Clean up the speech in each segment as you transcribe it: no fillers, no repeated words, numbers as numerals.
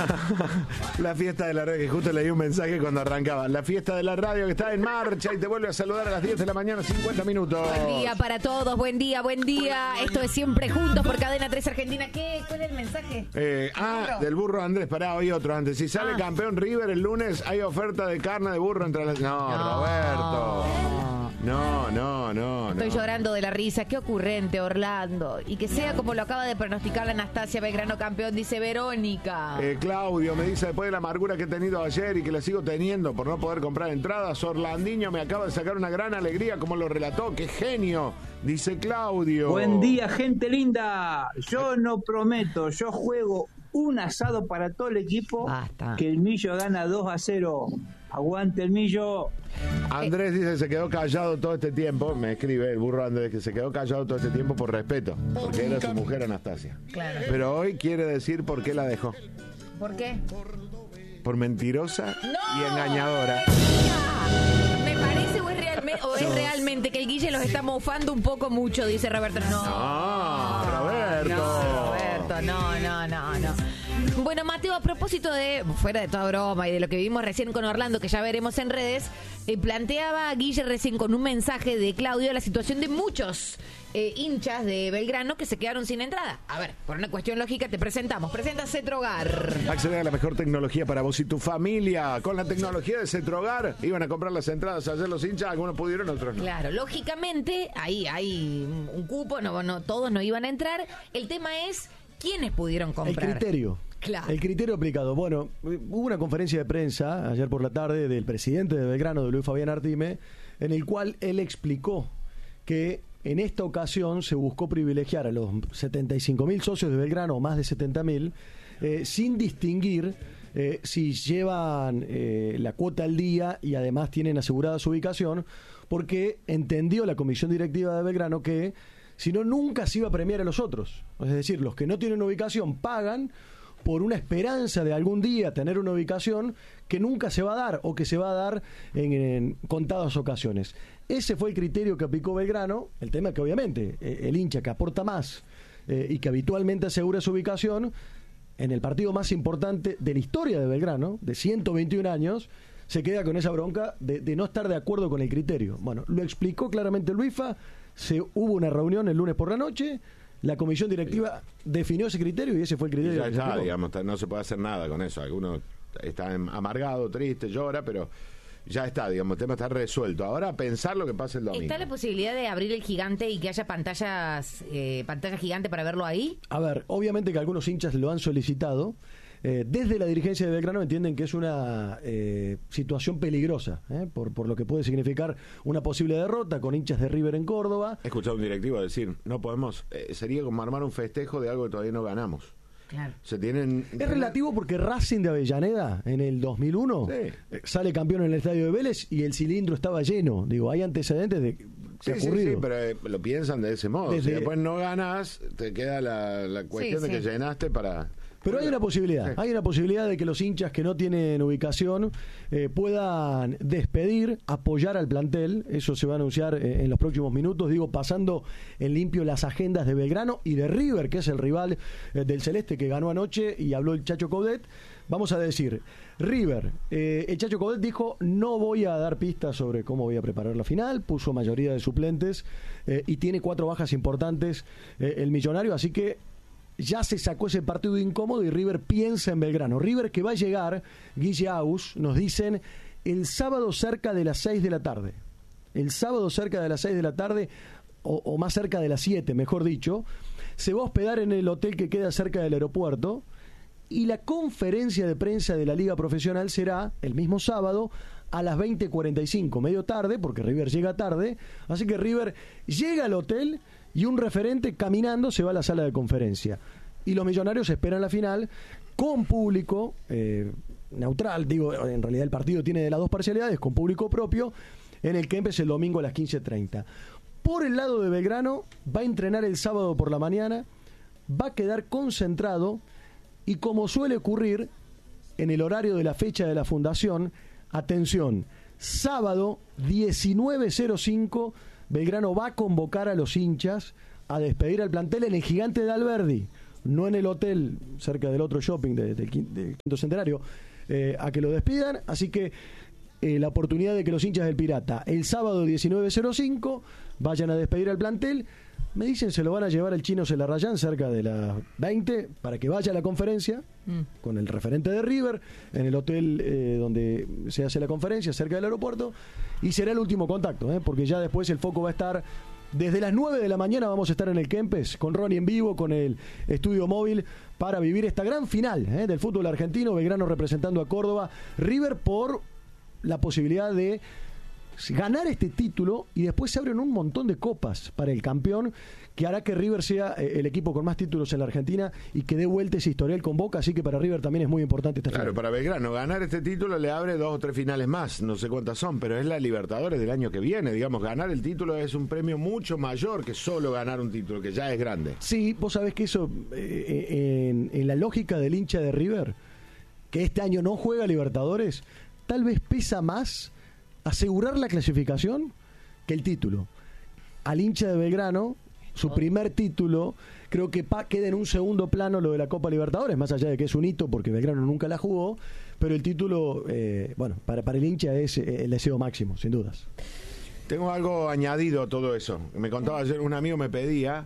La fiesta de la radio, que justo leí un mensaje cuando arrancaba. La fiesta de la radio que está en marcha y te vuelve a saludar a las 10 de la mañana, 50 minutos. Buen día para todos, buen día, buen día. Esto es Siempre Juntos por Cadena 3 Argentina. ¿Cuál es el mensaje? Del burro Andrés, pará, hoy otro antes. Si sale campeón River el lunes, hay oferta de carne de burro entre las... No, Roberto. No. Estoy llorando de la risa. Qué ocurrente, Orlando. Y que sea como lo acaba de pronosticar la Anastasia Belgrano campeón, dice Verónica. Claudio me dice, después de la amargura que he tenido ayer y que la sigo teniendo por no poder comprar entradas, Orlandiño me acaba de sacar una gran alegría como lo relató. ¡Qué genio! Dice Claudio. Buen día, gente linda. Yo no prometo, yo juego un asado para todo el equipo. Basta. Que el Millo gana 2-0. Aguante el Millo. Andrés dice, se quedó callado todo este tiempo. Me escribe el burro Andrés que se quedó callado todo este tiempo por respeto, porque era su mujer Anastasia. Claro. Pero hoy quiere decir por qué la dejó. ¿Por qué? Por mentirosa y engañadora. Me parece o es realmente que el Guille los está mofando un poco mucho, dice Roberto. Roberto, no. Bueno, Mateo, a propósito de, fuera de toda broma y de lo que vimos recién con Orlando, que ya veremos en redes, planteaba Guille recién con un mensaje de Claudio la situación de muchos hinchas de Belgrano que se quedaron sin entrada. A ver, por una cuestión lógica te presentamos. Presenta Cetrogar. Acceder a la mejor tecnología para vos y tu familia. Con la tecnología de Cetrogar iban a comprar las entradas ayer los hinchas, algunos pudieron, otros no. Claro, lógicamente ahí hay un cupo, no todos no iban a entrar. El tema es quiénes pudieron comprar. El criterio. Claro. El criterio aplicado. Bueno, hubo una conferencia de prensa ayer por la tarde del presidente de Belgrano, de Luis Fabián Artime, en el cual él explicó que en esta ocasión se buscó privilegiar a los 75.000 socios de Belgrano, o más de 70.000, sin distinguir si llevan la cuota al día y además tienen asegurada su ubicación, porque entendió la comisión directiva de Belgrano que si no, nunca se iba a premiar a los otros. Es decir, los que no tienen ubicación pagan por una esperanza de algún día tener una ubicación que nunca se va a dar o que se va a dar en contadas ocasiones. Ese fue el criterio que aplicó Belgrano. El tema es que obviamente el hincha que aporta más y que habitualmente asegura su ubicación en el partido más importante de la historia de Belgrano, de 121 años, se queda con esa bronca de no estar de acuerdo con el criterio. Bueno, lo explicó claramente Luisfa. Hubo una reunión el lunes por la noche. La comisión directiva definió ese criterio y ese fue el criterio. Ya está, digamos, no se puede hacer nada con eso. Alguno está amargado, triste, llora, pero ya está, digamos, el tema está resuelto. Ahora a pensar lo que pasa el domingo. ¿Está la posibilidad de abrir el gigante y que haya pantalla gigante para verlo ahí? A ver, obviamente que algunos hinchas lo han solicitado. Desde la dirigencia de Belgrano entienden que es una situación peligrosa, por lo que puede significar una posible derrota con hinchas de River en Córdoba. He escuchado a un directivo decir, no podemos, sería como armar un festejo de algo que todavía no ganamos. Claro. Es relativo porque Racing de Avellaneda en el 2001 sale campeón en el estadio de Vélez y el cilindro estaba lleno. Digo, hay antecedentes de que ha ocurrido. Sí, pero lo piensan de ese modo. Si después no ganas, te queda la cuestión de que llenaste para... Pero hay una posibilidad de que los hinchas que no tienen ubicación puedan despedir, apoyar al plantel. Eso se va a anunciar en los próximos minutos. Digo, pasando en limpio las agendas de Belgrano y de River, que es el rival del Celeste que ganó anoche y habló el Chacho Coudet. Vamos a decir, River, el Chacho Coudet dijo, no voy a dar pistas sobre cómo voy a preparar la final, puso mayoría de suplentes y tiene 4 bajas importantes el Millonario, así que ya se sacó ese partido incómodo y River piensa en Belgrano. River que va a llegar, Guille Aus, nos dicen, el sábado cerca de las 6 de la tarde. El sábado cerca de las 6 de la tarde, o más cerca de las 7, mejor dicho, se va a hospedar en el hotel que queda cerca del aeropuerto y la conferencia de prensa de la Liga Profesional será el mismo sábado a las 20:45, medio tarde, porque River llega tarde, así que River llega al hotel y un referente caminando se va a la sala de conferencia. Y los Millonarios esperan la final con público neutral, digo, en realidad el partido tiene de las dos parcialidades, con público propio, en el Kempes el domingo a las 15:30. Por el lado de Belgrano, va a entrenar el sábado por la mañana, va a quedar concentrado y como suele ocurrir en el horario de la fecha de la fundación, atención, sábado 19:05, Belgrano va a convocar a los hinchas a despedir al plantel en el Gigante de Alberdi, no en el hotel, cerca del otro shopping del Quinto Centenario, a que lo despidan. Así que la oportunidad de que los hinchas del Pirata el sábado 19:05 vayan a despedir al plantel. Me dicen se lo van a llevar el Chino Celarrayán cerca de las 20 para que vaya a la conferencia con el referente de River en el hotel donde se hace la conferencia, cerca del aeropuerto, y será el último contacto, porque ya después el foco va a estar desde las 9 de la mañana. Vamos a estar en el Kempes con Ronnie en vivo, con el estudio móvil, para vivir esta gran final del fútbol argentino. Belgrano representando a Córdoba, River por la posibilidad de ganar este título, y después se abren un montón de copas para el campeón, que hará que River sea el equipo con más títulos en la Argentina y que dé vuelta ese historial con Boca. Así que para River también es muy importante esta final. Claro, para Belgrano ganar este título le abre 2 o 3 finales más, no sé cuántas son, pero es la Libertadores del año que viene. Digamos, ganar el título es un premio mucho mayor que solo ganar un título, que ya es grande. Sí, vos sabés que eso, en la lógica del hincha de River, que este año no juega Libertadores, tal vez pesa más asegurar la clasificación que el título. Al hincha de Belgrano, su primer título, creo que queda en un segundo plano lo de la Copa Libertadores, más allá de que es un hito porque Belgrano nunca la jugó, pero el título, para el hincha es el deseo máximo, sin dudas. Tengo algo añadido a todo eso. Me contaba ayer, un amigo me pedía,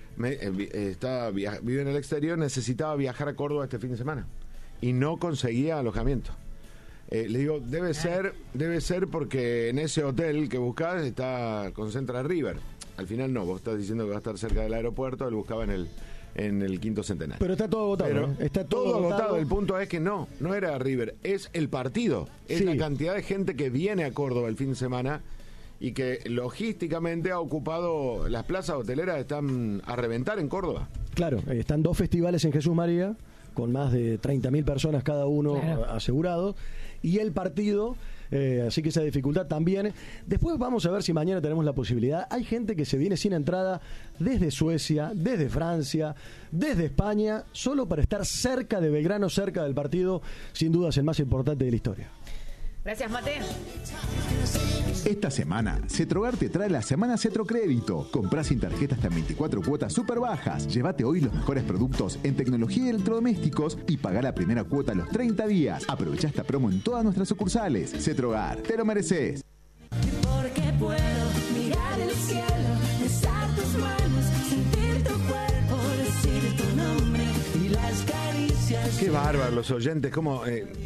vive en el exterior, necesitaba viajar a Córdoba este fin de semana y no conseguía alojamiento. Le digo, debe ser porque en ese hotel que buscás concentra River. Al final no, vos estás diciendo que va a estar cerca del aeropuerto, él buscaba en el Quinto Centenario. Pero está todo agotado. Está todo agotado. El punto es que no era River, es el partido. Es la cantidad de gente que viene a Córdoba el fin de semana y que logísticamente ha ocupado las plazas hoteleras, están a reventar en Córdoba. Claro, están 2 festivales en Jesús María, con más de 30.000 personas cada uno asegurados, y el partido, así que esa dificultad también. Después vamos a ver si mañana tenemos la posibilidad. Hay gente que se viene sin entrada desde Suecia, desde Francia, desde España, solo para estar cerca de Belgrano, cerca del partido, sin dudas el más importante de la historia. Gracias, Mate. Esta semana, Cetrogar te trae la Semana Cetrocrédito. Comprá sin tarjeta hasta 24 cuotas súper bajas. Llévate hoy los mejores productos en tecnología y electrodomésticos y pagá la primera cuota a los 30 días. Aprovecha esta promo en todas nuestras sucursales. Cetrogar, te lo mereces. Porque puedo mirar el cielo, besar tus manos, sentir tu cuerpo, decir tu nombre y las caricias. Qué bárbaro los oyentes, como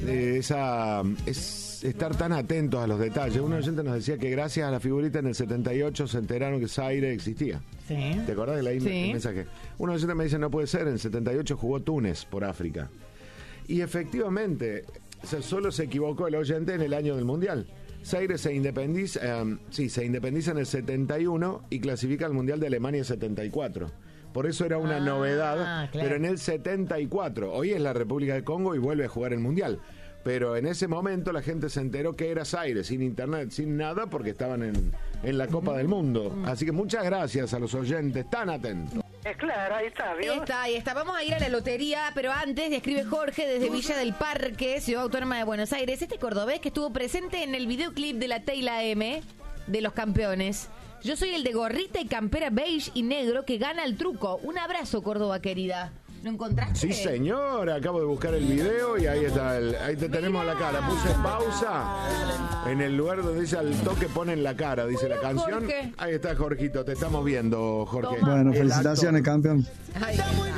estar tan atentos a los detalles. Un oyente nos decía que gracias a la figurita en el 78 se enteraron que Zaire existía. Sí. ¿Te acordás de el mensaje? Un oyente me dice, no puede ser, en el 78 jugó Túnez por África. Y efectivamente, solo se equivocó el oyente en el año del Mundial. Zaire se independiza en el 71 y clasifica al Mundial de Alemania 74. Por eso era una novedad, claro. Pero en el 74, hoy es la República del Congo y vuelve a jugar el Mundial. Pero en ese momento la gente se enteró que era Zaire, sin internet, sin nada, porque estaban en la Copa del Mundo. Así que muchas gracias a los oyentes tan atentos. Es claro, ahí está, ¿vio? Ahí está. Vamos a ir a la lotería, pero antes escribe Jorge desde Villa del Parque, Ciudad Autónoma de Buenos Aires. Este cordobés que estuvo presente en el videoclip de la Teila M de los campeones. Yo soy el de gorrita y campera beige y negro que gana el truco. Un abrazo, Córdoba querida. ¿Lo encontraste? Sí, señor. Acabo de buscar el video y ahí está. Ahí te tenemos la cara. Puse pausa en el lugar donde dice al toque ponen la cara, dice la canción. Jorge. Ahí está, Jorgito. Te estamos viendo, Jorge. Bueno, felicitaciones, campeón. Ay,